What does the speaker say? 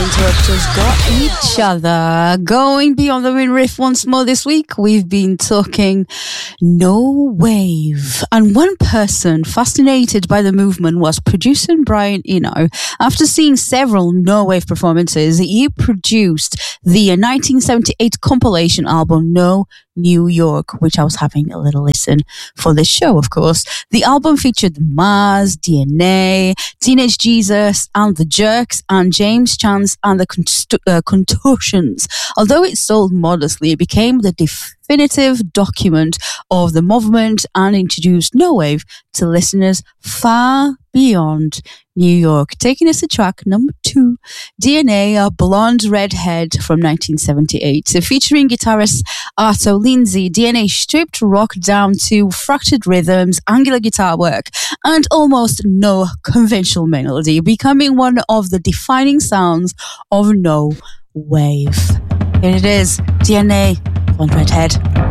Interrupters got each other. Going beyond the main riff once more this week, we've been talking no wave. And one person fascinated by the movement was producer Brian Eno. After seeing several no wave performances, he produced the 1978 compilation album No New York, which I was having a little listen for this show, of course. The album featured Mars, DNA, Teenage Jesus, and the Jerks, and James Chance and the Contortions. Although it sold modestly, it became the definitive document of the movement and introduced no wave to listeners far beyond New York. Taking us to track number 2, DNA, a blonde redhead from 1978. Featuring guitarist Arto Lindsay, DNA stripped rock down to fractured rhythms, angular guitar work, and almost no conventional melody, becoming one of the defining sounds of no wave. Here it is, DNA, blonde redhead.